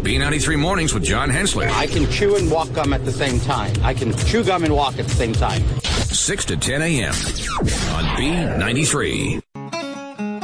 B93 Mornings with John Hensler. I can chew and walk gum at the same time. I can chew gum and walk at the same time. 6 to 10 a.m. on B93.